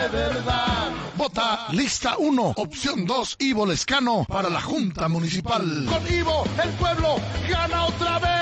Vota lista 1, opción 2, Ivo Lescano para la Junta Municipal. Con Ivo, el pueblo gana otra vez.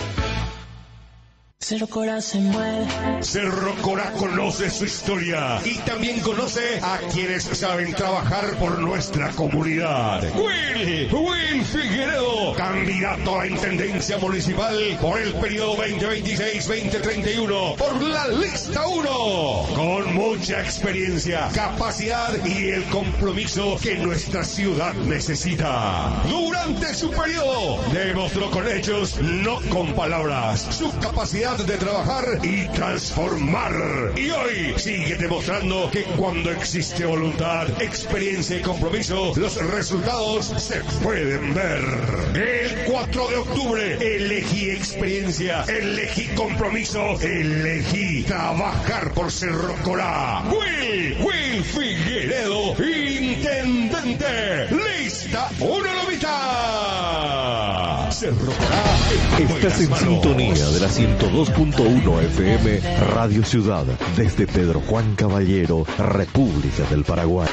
Cerro Corá se mueve. Cerro Corá conoce su historia y también conoce a quienes saben trabajar por nuestra comunidad. Will Figueredo, candidato a la Intendencia Municipal por el periodo 2026-2031 por la lista 1. Con mucha experiencia, capacidad y el compromiso que nuestra ciudad necesita. Durante su periodo, demostró con hechos, no con palabras, su capacidad de trabajar y transformar. Y hoy sigue demostrando que cuando existe voluntad, experiencia y compromiso, los resultados se pueden ver. El 4 de octubre, elegí experiencia, elegí compromiso, elegí trabajar por Cerro Corá. Will Figueredo, intendente, lista 1 Lomita. Cerro Corá. Estás en sintonía de la 102.1 FM Radio Ciudad, desde Pedro Juan Caballero, República del Paraguay.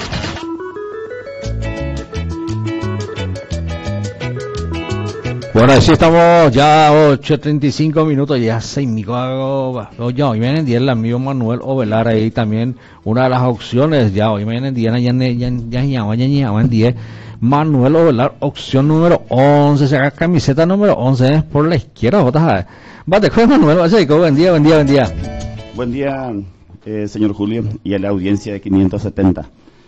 Bueno, así estamos ya 8:35 minutos, ya 6 minutos. Ya hoy viene en día el amigo Manuel Ovelar, ahí también una de las opciones. Ya hoy viene en día, ya en 10. Manuel Ovelar, opción número 11, se haga camiseta número 11, por la izquierda, botas. Bate con Manuel, buen día. Buen día, señor Julio, y a la audiencia de 570.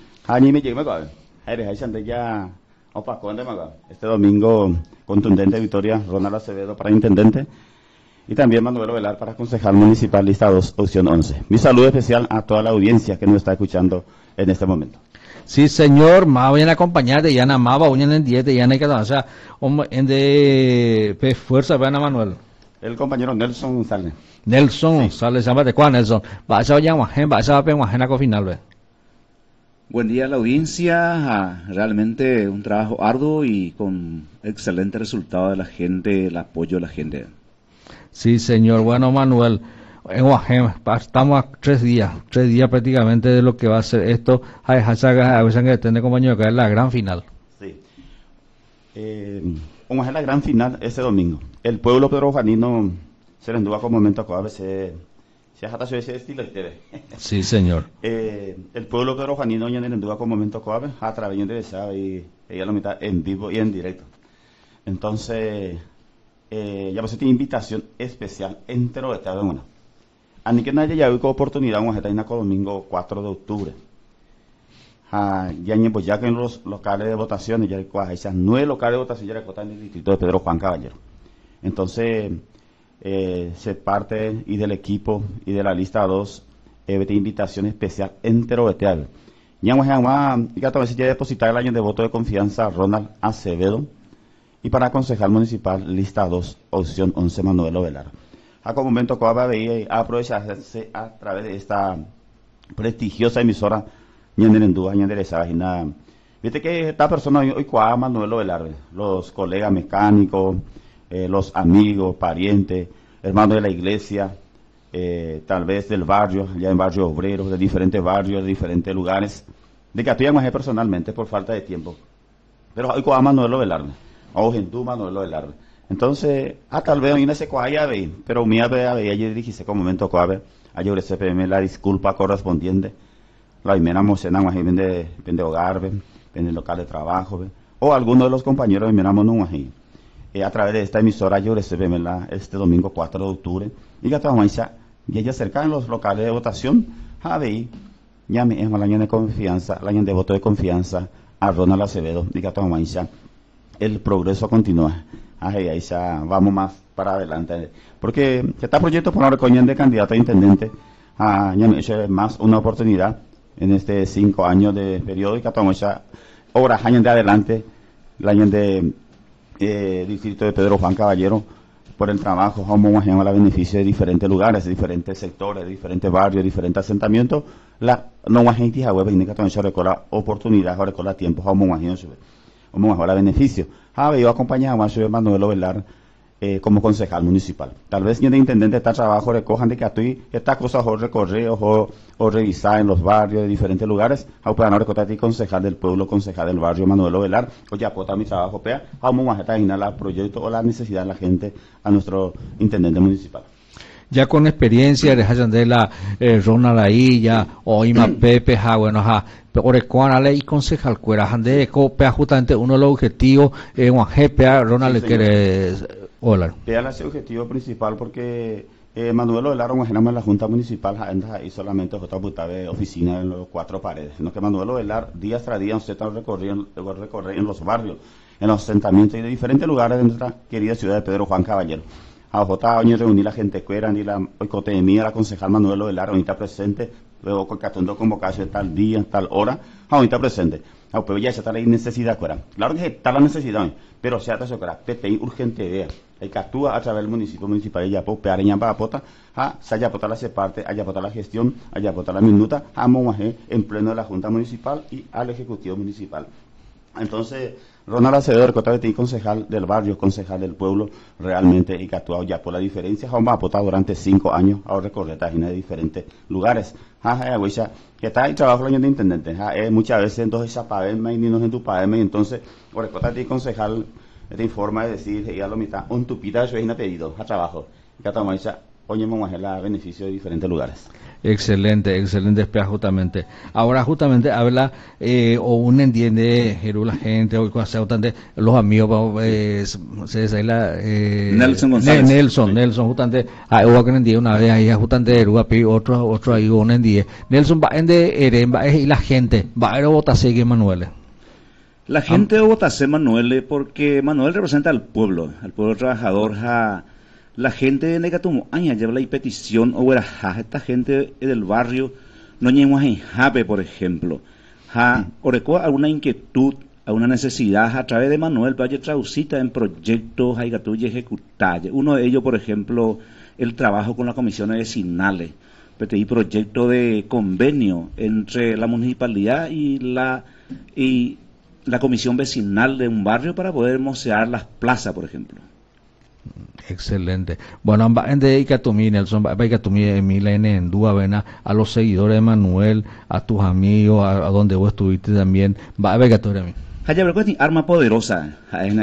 Este domingo, contundente victoria, Ronald Acevedo para intendente, y también Manuel Ovelar para concejal municipal, lista 2, opción 11. Mi saludo especial a toda la audiencia que nos está escuchando en este momento. Sí, señor, más bien acompañado de Yana Maba, uñan en 10 de Yana, o sea, en de fuerza, vean a Manuel. El compañero Nelson Sale. Nelson Sale, se llama de cuál, Nelson. Va a ser ya a final, ve. Buen día a la audiencia, realmente un trabajo arduo y con excelente resultado de la gente, el apoyo de la gente. Sí, señor, bueno, Manuel. En Guajem, estamos a 3 días prácticamente de lo que va a ser esto. A veces que tener compañero que es la gran final. Sí. Vamos a la gran final este domingo. El pueblo pedrojuanino se le anduvo con momento a veces se hasta ese estilo. Sí, señor. El pueblo pedrojuanino ya le anduvo con momento a través de esa y ella lo mitad en vivo y en directo. Entonces, ya pues tiene invitación especial entero de cada una. A mí que nadie ya hubo oportunidad vamos a estar en el domingo 4 de octubre. Ya que en los locales de votación, ya esas 9 locales de votación ya están en el distrito de Pedro Juan Caballero. Entonces, se parte y del equipo y de la lista 2, de invitación especial entero de teatro. Ya vamos a depositar el año de voto de confianza a Ronald Acevedo y para concejal municipal, lista 2, opción 11, Manuel Ovelar. A como momento que va a aprovecharse a través de esta prestigiosa emisora Ñanderendúa, Ñanderezagina. Viste que esta persona hoy cuá Manuel Ovelar, los colegas mecánicos, los amigos, parientes, hermanos de la iglesia, tal vez del barrio, ya en barrios obreros, de diferentes barrios, de diferentes lugares, de que actuamos personalmente por falta de tiempo. Pero hoy cuá Manuel Ovelar, o Gentú Manuel Ovelar. Entonces, tal vez hoy no se cuaya, pero mi ave ayer dijiste como momento cuave, ayer CPM la disculpa correspondiente, la primera mocena, de hogar, de local de trabajo, o alguno de los compañeros de miramos no a través de esta emisora ayer CPM este domingo 4 de octubre, y que estamos y ella cerca en los locales de votación, ya me es el año de confianza, el año de voto de confianza a Ronald Acevedo, y que estamos el progreso continúa. Ahí ya vamos más para adelante. Porque este proyecto por la recoñen de candidato a intendente más una oportunidad en este 5 años de periodo y que tomamos ya horas años de adelante, el año de distrito de Pedro Juan Caballero, por el trabajo, vamos a beneficio de diferentes lugares, de diferentes sectores, de diferentes barrios, de diferentes asentamientos. No más gente web y que tomamos la oportunidad, ahora tiempo, vamos a beneficio. Yo acompañaba a Manuel Ovelar como concejal municipal. Tal vez ni de intendente está trabajo recojan de que aquí esta cosa o recorrer o revisar en los barrios de diferentes lugares, a para no recortar y concejal del pueblo, concejal del barrio Manuel Ovelar, o ya aporta mi trabajo pea, vamos a imaginar el proyecto o la necesidad de la gente a nuestro intendente municipal. Ya con experiencia de la Ronald ahí ya o Ima Pepe bueno Orecuana ley concejal cuera de copia justamente uno de los objetivos un GPA Ronald Sí, quiere hola. Pea ese objetivo principal porque Manuel Ovelar en la Junta Municipal y solamente de oficina en los 4 paredes, sino que Manuel Ovelar día tras día usted está recorriendo en los barrios, en los asentamientos y de diferentes lugares de nuestra querida ciudad de Pedro Juan Caballero. A Jota hoy reuní la gente cuera ni la oicotemía la concejal Manuel Ovelar ahorita presente, luego con catundo convocación tal día, tal hora, ahorita presente. Pero ya está la necesidad cuera. Claro que está la necesidad, pero se trata de cuera, PTI urgente idea. Hay que actúa a través del municipio municipal de Yapo, peareña para pota, se haya pota la parte, haya pota la gestión, haya pota la minuta, a monje en pleno de la Junta Municipal y al Ejecutivo Municipal. Entonces, Ronald Acevedo, el concejal del barrio, concejal del pueblo, realmente y que ha actuado ya por la diferencia, vamos a aportar durante 5 años a recorrer páginas de diferentes lugares. Que está el trabajo del año de intendente, muchas veces entonces esa paema y ni nos en tu paema, y entonces, por el concejal te informa de decir, ya lo mitad, un tupita de su vecina pedido a trabajo, y que tomamos esa, oye, vamos a la beneficio de diferentes lugares. Excelente, espera justamente. Ahora justamente habla o uno entiende la gente o los amigos Nelson González. Nelson justamente o que entiende una vez ahí justamente otro ahí uno entiende. Nelson va y la gente va a votarse que Manuel. La gente vota a Manuel porque Manuel representa al pueblo trabajador. La gente de Negatumo, lleva la petición o esta gente del barrio, no llegamos en Jape, por ejemplo. Oreco alguna inquietud, alguna necesidad a través de Manuel, vaya traducita en proyectos, hay y ejecutar. Uno de ellos, por ejemplo, el trabajo con las comisiones vecinales. PTI proyecto de convenio entre la municipalidad y la comisión vecinal de un barrio para poder mocear las plazas, por ejemplo. Excelente. Bueno, Nelson, en Duavena, a los seguidores de Manuel, a tus amigos, a donde vos estuviste también, va a ver que arma poderosa,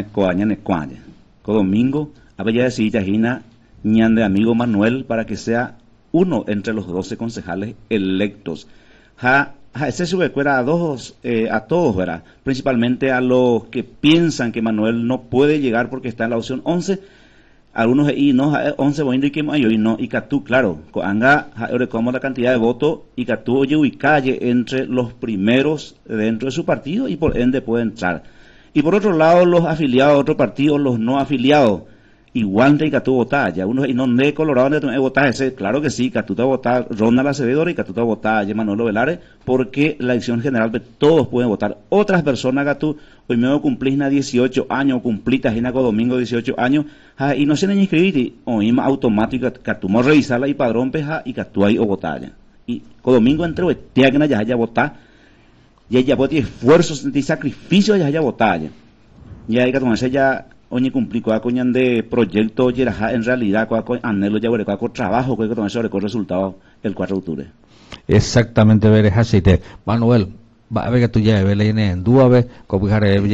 domingo, a ver ya decir, ñan de amigo Manuel, para que sea uno entre los 12 concejales electos. Ese subrecuera a todos, ¿verdad? Principalmente a los que piensan que Manuel no puede llegar porque está en la opción 11. Algunos y no 11 boindo y que mayo y no y catú claro anga como la cantidad de votos y catú oye y calle entre los primeros dentro de su partido y por ende puede entrar. Y por otro lado los afiliados a otro partido, los no afiliados igual de Catú votar, ya uno y no de Colorado de votar ese, claro que sí, Catú te votar Ronald Acevedo y Catú te votar Manuel Ovelar, porque la elección general todos pueden votar. Otras personas Catú, hoy me cumplís 18 años, cumplís Ginaco domingo 18 años, y no se han inscribir, hoy automático Catú me revisarla y padrón peja y Catú ahí o votar ya. Y domingo entre hoy ya haya votar, ya puede esfuerzos y sacrificios ya haya votar ya. Ya hay que tomarse ya oye cumplí con de proyecto en realidad con anhelo ya con trabajo con el resultado el 4 de octubre. Exactamente, ver así Manuel va a ver que tú ya ves en Duave con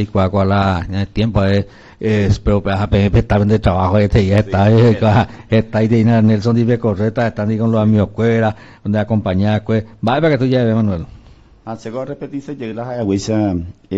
la tiempo pero está de trabajo ya está ahí de Nelson dice correcta están ahí con los amigos cuera donde acompañar va a ver que tú ya ves Manuel a repetirse llega a Huiza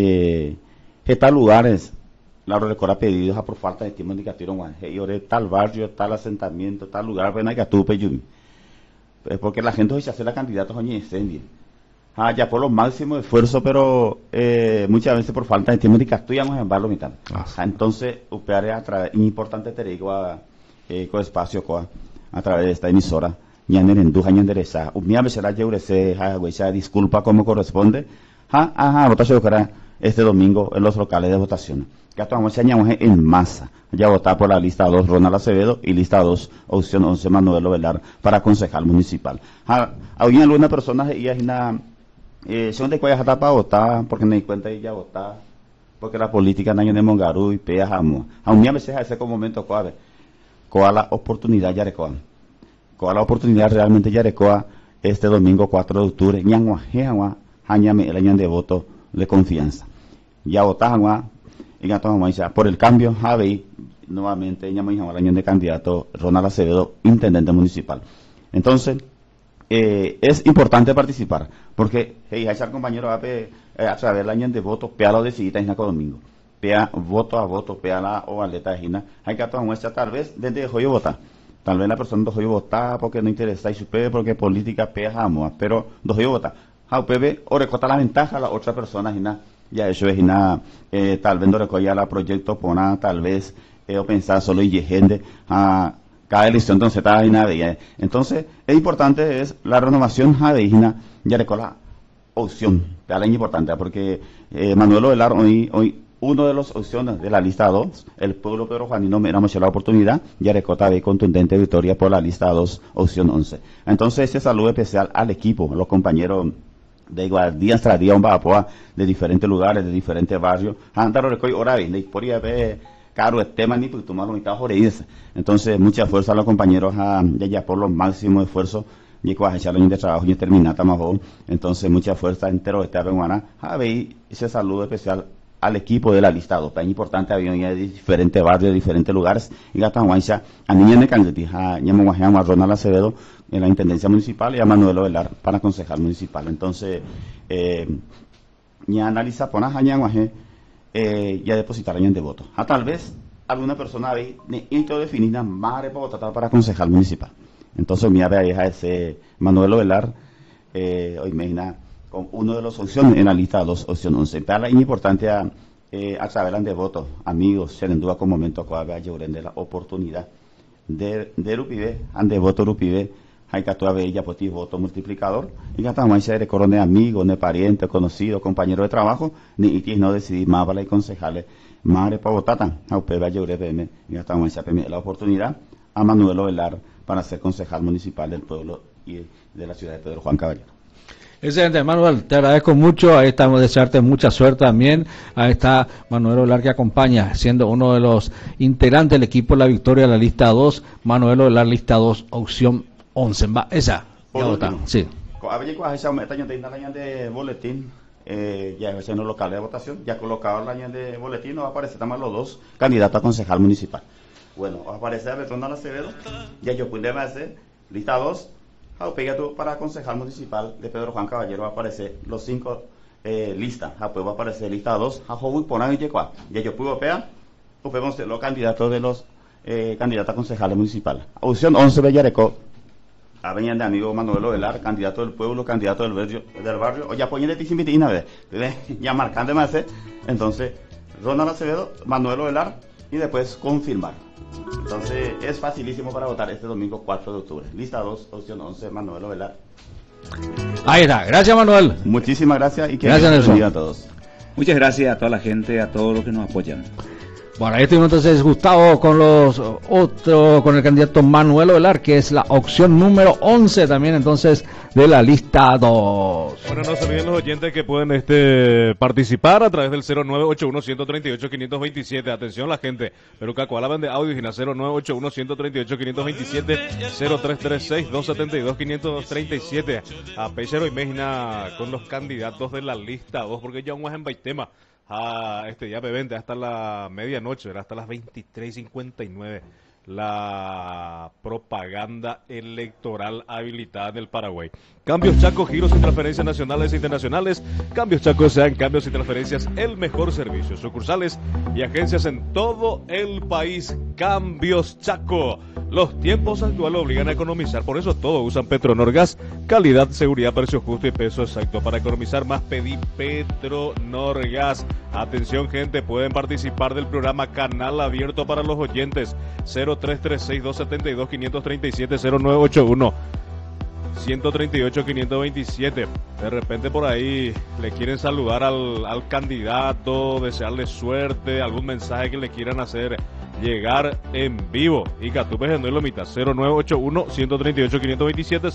estos lugares la recora pedidos por falta de tiempo indicativo y tal barrio, tal asentamiento, tal lugar, pero no hay que tupe porque la gente hoy se hace la candidata hoy incendio. Ya por lo máximo esfuerzo, pero muchas veces por falta de tiempo indicativo ya vamos a embarlo mitad. Entonces, upeare a través importante te digo con espacio a través de esta emisora. Ñaner en duja ñanderesa. Mía me será lleurese, disculpa como corresponde. Votación este domingo en los locales de votación. Que actuamos en masa. Ya votar por la lista 2 Ronald Acevedo y lista 2 opción 11 Manuel Ovelar para concejal municipal. Hay algunas personas y hay una son de cuellas para votar porque me di cuenta de ya votar porque la política en año de Mongarú y pea jamo. A un día me se hace como momento cuave. con la oportunidad Yarecoa. Con la oportunidad realmente Yarecoa este domingo 4 de octubre, ñanguajeagua, hañame el año de voto de confianza. Ya votagua, por el cambio, Javi, nuevamente, ñamaijagua el año de candidato Ronald Acevedo, intendente municipal. Entonces, es importante participar, porque hey, hay compañero a través del año de voto, pea lo decidita en domingo, pea voto a voto, pea la ovaleta de Gina, hay que tomar muestra tal vez desde dejó yo votar, tal vez la persona dejó yo votar porque no interesa y supe porque política pea jamás, pero dejó yo votar, jaupebe o recota la ventaja a la otra persona Gina, ya eso es Gina, tal vez no recolla la proyecto pona, tal vez o pensar solo y gente a cada elección entonces está ahí nada. Entonces, es importante es la renovación de ya recola opción, es importante porque Manuel Ovelar hoy uno de las opciones de la lista 2, el pueblo Pedro Juanino me damos la oportunidad, ya recota de contundente victoria por la lista 2, opción 11. Entonces, este saludo especial al equipo, los compañeros de igual día tras día, de diferentes lugares, de diferentes barrios, andar recoy hora de por caro el tema ni porque tomar mitad joreídas. Entonces, mucha fuerza a los compañeros ya por los máximos esfuerzos y que echar años de trabajo y terminar también. Entonces, mucha fuerza entero de esta Benguana. Ese saludo especial al equipo de la lista 2. Tan importante había de diferentes barrios, de diferentes lugares. Y Gatahuancha, a niña de Cangueti, a Ñamuajama, a Ronald Acevedo en la intendencia municipal y a Manuel Ovelar para concejal municipal. Entonces, ya analiza ponas a Ñamuajé. Ya depositar años de voto. Tal vez alguna persona ahí necesito definir más para votar para concejal municipal. Entonces mi ave a ese Manuel Ovelar hoy me imagina con uno de los opciones en la lista 2, opción 11. Pero es importante a través de votos, amigos, se en duda con momento que había de la oportunidad de Rupibe, ande voto Rupibe, hay que actuar ella por ti voto multiplicador y que también se recorre de amigos, de parientes, conocidos, compañeros de trabajo, ni no decidir más para los concejales, más para votar tan, a usted vaya PM y que también se la oportunidad a Manuel Ovelar para ser concejal municipal del pueblo y de la ciudad de Pedro Juan Caballero. Excelente, Manuel, te agradezco mucho, ahí estamos, desearte mucha suerte también, ahí está Manuel Ovelar que acompaña, siendo uno de los integrantes del equipo de la victoria de la lista 2, Manuel Ovelar, lista 2, opción 11, va, esa, ya votamos, sí. A ver, este año de boletín, ya es en los locales de votación, ya colocado el año de boletín, nos va a aparecer también los dos candidatos a concejal municipal. Bueno, va a aparecer Ronald Acevedo, ya yo pude hacer lista 2, para concejal municipal de Pedro Juan Caballero va a aparecer los 5 listas, pues va a aparecer lista 2, ya yo pude pegar, pues vamos a ser los candidatos de los candidatos a concejales municipales. Opción 11 Bellareco. Venían de amigo Manuel Ovelar, candidato del pueblo, candidato del barrio, o ya ponen de Tizimitina, ya marcando más, entonces Ronald Acevedo, Manuel Ovelar y después confirmar. Entonces es facilísimo para votar este domingo 4 de octubre. Lista 2, opción 11, Manuel Ovelar. Ahí está, gracias Manuel. Muchísimas gracias y que gracias bendiga a todos. Muchas gracias a toda la gente, a todos los que nos apoyan. Bueno, ahí estuvimos entonces Gustavo con con el candidato Manuel Ovelar, que es la opción número 11 también entonces de la lista 2. Bueno, no se olviden los oyentes que pueden participar a través del 0981-138-527. Atención la gente, pero Cacualaban de audio y 0981-138-527, 0336-272-537. A Pechero y Mejina con los candidatos de la lista 2, porque ya un en Baitema. Ya bebente hasta la medianoche, hasta las 23:59 la propaganda electoral habilitada en el Paraguay. Cambios Chaco, giros y transferencias nacionales e internacionales. Cambios Chaco sean cambios y transferencias el mejor servicio. Sucursales y agencias en todo el país. Cambios Chaco. Los tiempos actuales obligan a economizar, por eso todos usan Petronorgas. Calidad, seguridad, precio justo y peso exacto. Para economizar más, pedí Petronorgas. Atención gente, pueden participar del programa Canal Abierto para los oyentes. 0336-272-537, 0981 138-527. De repente por ahí le quieren saludar al candidato, desearle suerte, algún mensaje que le quieran hacer llegar en vivo. Y Catupes en lo mitad, 0981-138-527,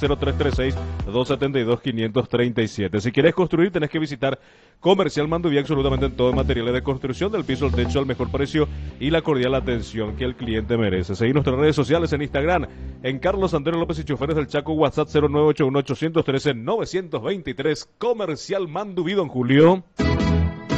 0336-272-537. Si quieres construir, tenés que visitar Comercial Manduví, absolutamente en todo en materiales de construcción, del piso al techo al mejor precio y la cordial atención que el cliente merece. Seguí nuestras redes sociales en Instagram, en Carlos Antonio López y Choferes del Chaco, WhatsApp 0981-813-923, Comercial Manduví, don Julio.